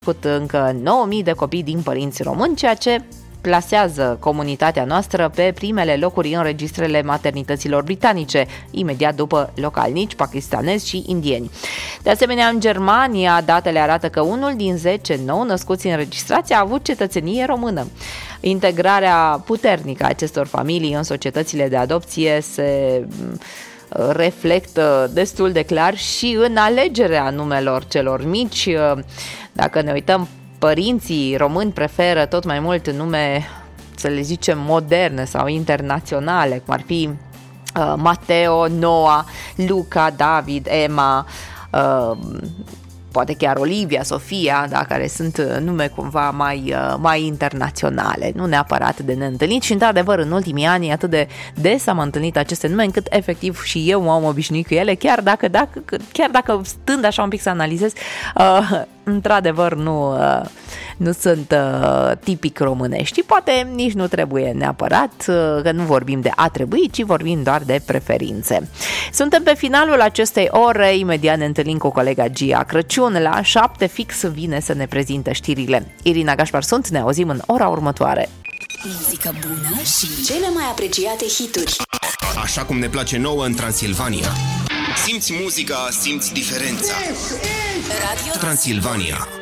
încă 9.000 de copii din părinți români, ceea ce plasează comunitatea noastră pe primele locuri în registrele maternităților britanice, imediat după localnici, pakistanezi și indieni. De asemenea, în Germania, datele arată că 1 din 10 nou-născuți înregistrați a avut cetățenie română. Integrarea puternică a acestor familii în societățile de adopție se reflectă destul de clar și în alegerea numelor celor mici. Dacă ne uităm, părinții români preferă tot mai mult nume, să le zicem, moderne sau internaționale, cum ar fi Mateo, Noah, Luca, David, Emma, poate chiar Olivia, Sofia, da, care sunt nume cumva mai internaționale, nu neapărat de neîntâlnit. Și într-adevăr, în ultimii ani atât de des am întâlnit aceste nume încât efectiv și eu m-am obișnuit cu ele, chiar dacă stând așa un pic să analizez, într-adevăr nu sunt tipic românești. Poate nici nu trebuie neapărat, că nu vorbim de a trebui, ci vorbim doar de preferințe. Suntem pe finalul acestei ore, imediat ne întâlnim cu colega Gia Crăciun. La 7 fix vine să ne prezinte știrile. Irina Gașpar sunt, ne auzim în ora următoare. Muzică bună și cele mai apreciate hituri. Așa cum ne place nouă în Transilvania. Simți muzica, simți diferența. Radio Transilvania.